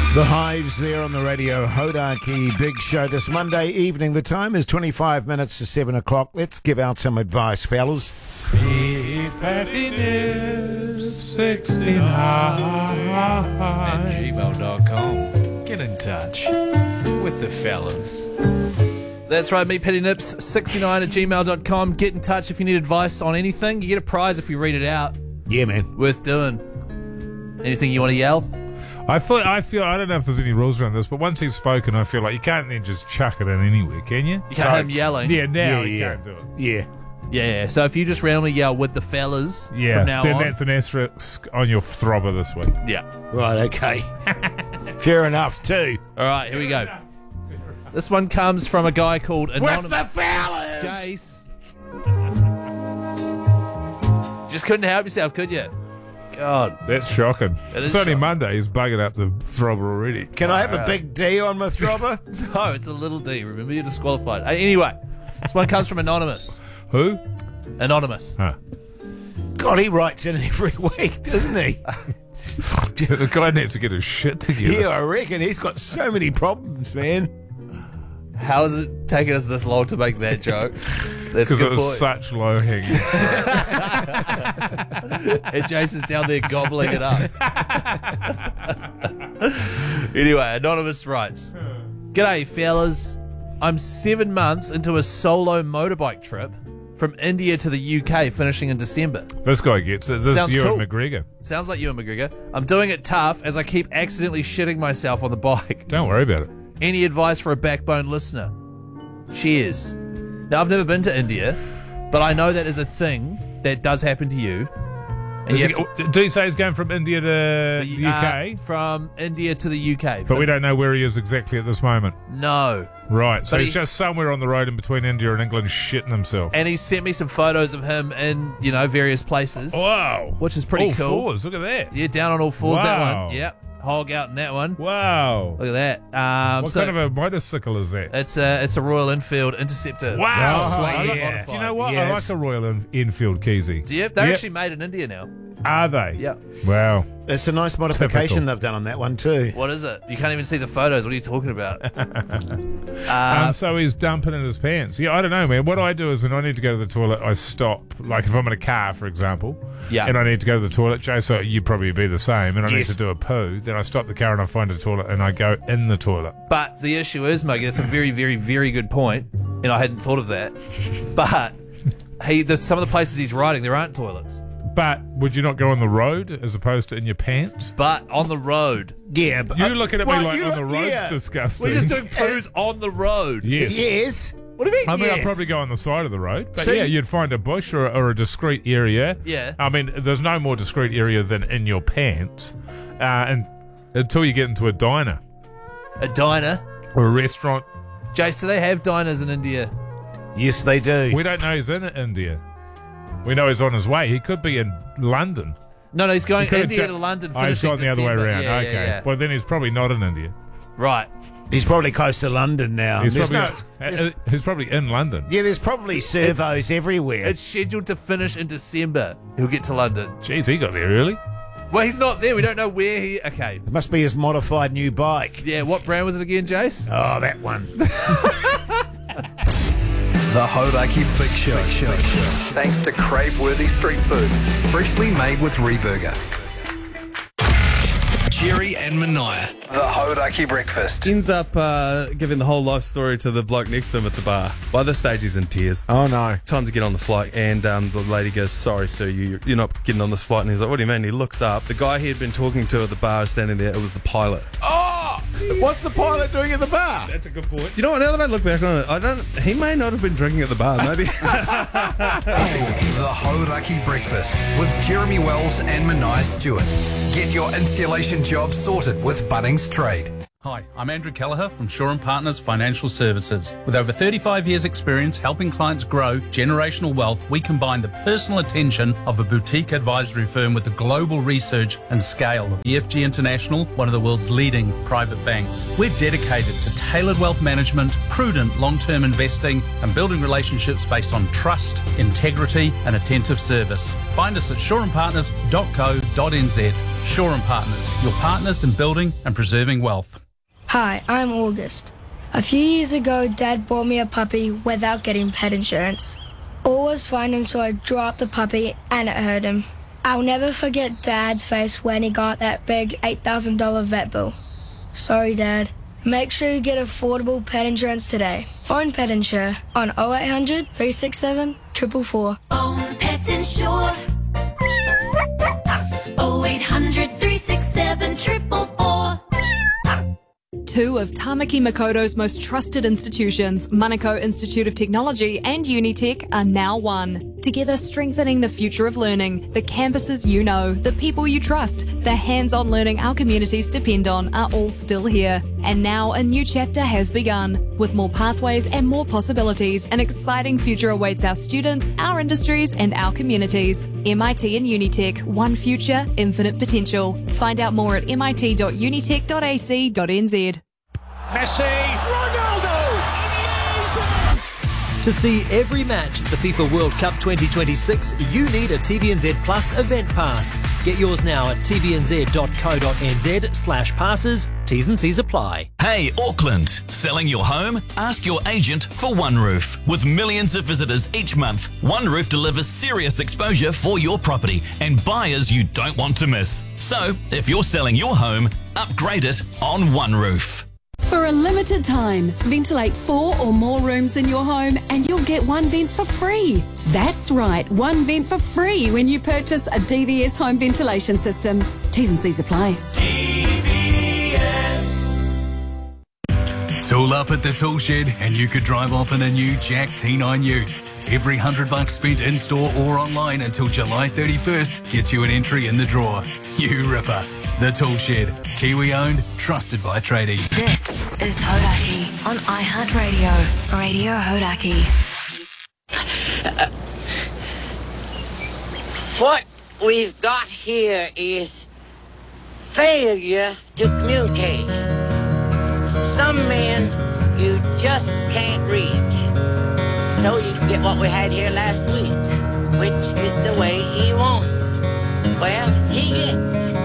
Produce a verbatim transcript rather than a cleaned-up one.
The Hives there on the radio, Hodaki Big Show this Monday evening. The time is twenty-five minutes to seven o'clock. Let's give out some advice, fellas. Big Patty Nips sixty-nine at gmail dot com. Get in touch with the fellas. That's right, me Patty Nips sixty-nine at gmail dot com. Get in touch if you need advice on anything. You get a prize if you read it out. Yeah, man. Worth doing. Anything you want to yell? I feel, I feel, I don't know if there's any rules around this, but once he's spoken, I feel like you can't then just chuck it in anywhere, can you? You can't have him yelling. Yeah, now Yeah, you yeah. can't do it. Yeah. Yeah, so if you just randomly yell with the fellas Yeah, from now then on. that's an asterisk on your throbber this week. Yeah. Right, okay. Fair enough, too. All right, here we go. This one comes from a guy called Anonymous. With the fellas! Jace. Just couldn't help yourself, could you? God. That's shocking. It is It's only shocking. Monday. He's buggered up the throbber already. Can I have a big D on my throbber? No, it's a little D. Remember, you're disqualified. Uh, Anyway, this one comes from Anonymous. Who? Anonymous. Huh. God, he writes in every week, doesn't he? The guy needs to get his shit together. Yeah, I reckon. He's got so many problems, man. How has it taken us this long to make that joke? That's a Because it good was point. such low hanging. And Jason's down there gobbling it up. Anyway, Anonymous writes, G'day, fellas. I'm seven months into a solo motorbike trip from India to the U K, finishing in December. This guy gets it. This Sounds is you cool. and McGregor. Sounds like you and McGregor. I'm doing it tough as I keep accidentally shitting myself on the bike. Don't worry about it. Any advice for a backbone listener? Cheers. Now, I've never been to India, but I know that is a thing that does happen to you. And Is you he- have to- do you say he's going from India to the U K? Uh, from India to the U K. But we don't know where he is exactly at this moment. No. Right, so But he's he- just somewhere on the road in between India and England shitting himself. And he sent me some photos of him in, you know, various places. Wow. Which is pretty all cool. fours, look at that. Yeah, down on all fours, that Wow. one. Yep. Hog out in that one. Wow. Look at that. Um, What so kind of a motorcycle is that? it's a it's a Royal Enfield Interceptor. Wow. Oh, I like- yeah. Do you know what? I Yes. like a Royal En- Enfield Keezy. Do you? They're Yeah. actually made in India now. Are they? Yeah. Wow. It's a nice modification Typical. they've done on that one, too. What is it? You can't even see the photos. What are you talking about? um, so he's dumping in his pants. Yeah, I don't know, man. What I do is when I need to go to the toilet, I stop. Like if I'm in a car, for example, Yeah. and I need to go to the toilet, Jay, so you'd probably be the same, and I need Yes. to do a poo, then I stop the car and I find a toilet and I go in the toilet. But the issue is, Muggy, that's a very, very, very good point, and I hadn't thought of that. But he, the, some of the places he's riding, there aren't toilets. But would you not go on the road as opposed to in your pants? But on the road, Yeah, but... You looking at me Well, like you on look- the road's yeah. disgusting. we're just doing poos on the road. Yes. Yes. What do you mean? I mean, Yes. I'd probably go on the side of the road. But So yeah, you- you'd find a bush or, or a discreet area. Yeah. I mean, there's no more discreet area than in your pants. Uh, and until you get into a diner A diner. or a restaurant. Jace, do they have diners in India? Yes, they do. We don't know he's in India. We know he's on his way. He could be in London. No, no, he's going He could have India ju- to London. Oh, he's finishing gone the other way December. around. Yeah, yeah, okay. yeah. Well, then he's probably not in India. Right. He's probably close to London now. He's There's probably, no- uh, there's- uh, he's probably in London. yeah, there's probably servos everywhere. It's scheduled to finish in December. He'll get to London. Jeez, he got there early. Well, he's not there. We don't know where he... Okay. It must be his modified new bike. Yeah, what brand was it again, Jace? Oh, that one. The Hodaki Big Show. Show. Thanks to crave-worthy street food, freshly made with Reburger. Jerry and Mania. The Hodaki Breakfast. Ends up uh, giving the whole life story to the bloke next to him at the bar. By this stage, he's in tears. Oh, no. Time to get on the flight, and um, the lady goes, "Sorry, sir, you, you're not getting on this flight." And he's like, "What do you mean?" He looks up. The guy he had been talking to at the bar is standing there. It was the pilot. Oh! What's the pilot doing at the bar? That's a good point. You know what? Now that I look back on it, I don't. He may not have been drinking at the bar. Maybe. The Hodaki Breakfast with Jeremy Wells and Mania Stewart. Get your insulation job sorted with Bunnings Trade. Hi, I'm Andrew Kelleher from Shaw and Partners Financial Services. With over thirty-five years experience helping clients grow generational wealth, we combine the personal attention of a boutique advisory firm with the global research and scale of E F G International, one of the world's leading private banks. We're dedicated to tailored wealth management, prudent long-term investing, and building relationships based on trust, integrity, and attentive service. Find us at shaw and partners dot co dot n z. Shaw and Partners, your partners in building and preserving wealth. Hi, I'm August. A few years ago, Dad bought me a puppy without getting pet insurance. All was fine until I dropped the puppy and it hurt him. I'll never forget Dad's face when he got that big eight thousand dollars vet bill. Sorry, Dad. Make sure you get affordable pet insurance today. Phone Pet Insure on oh eight hundred, three six seven, four four four. Phone Pet Insure. oh eight hundred, three six seven, four four four. Two of Tamaki Makoto's most trusted institutions, Manukau Institute of Technology and Unitec, are now one. Together strengthening the future of learning, the campuses you know, the people you trust, the hands-on learning our communities depend on are all still here. And now a new chapter has begun. With more pathways and more possibilities, an exciting future awaits our students, our industries and our communities. M I T and Unitec, one future, infinite potential. Find out more at m i t dot unitec dot a c dot n z. Messi, Ronaldo! To see every match at the FIFA World Cup twenty twenty-six, you need a T V N Z Plus Event Pass. Get yours now at t v n z dot co dot n z slash passes. T's and C's apply. Hey, Auckland. Selling your home? Ask your agent for One Roof. With millions of visitors each month, One Roof delivers serious exposure for your property and buyers you don't want to miss. So, if you're selling your home, upgrade it on One Roof. For a limited time, ventilate four or more rooms in your home and you'll get one vent for free. That's right, one vent for free when you purchase a D V S home ventilation system. T's and C's apply. D V S. Tool up at the tool shed and you could drive off in a new Jack T nine Ute. Every hundred bucks spent in-store or online until July thirty-first gets you an entry in the draw. You ripper. The Tool Shed. Kiwi-owned, trusted by tradies. This is Hodaki on iHeartRadio. Radio Hodaki. Uh, what we've got here is failure to communicate. Some men you just can't reach. So you get what we had here last week, which is the way he wants it. Well, he gets it.